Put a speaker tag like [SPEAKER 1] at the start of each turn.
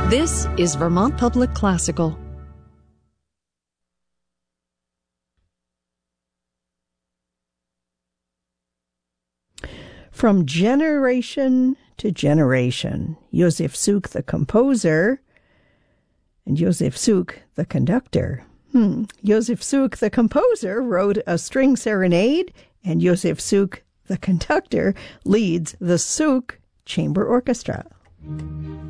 [SPEAKER 1] This is Vermont Public Classical.
[SPEAKER 2] From generation to generation, Josef Suk, the composer, and Josef Suk, the conductor. Josef Suk, the composer, wrote a string serenade, and Josef Suk, the conductor, leads the Suk Chamber Orchestra.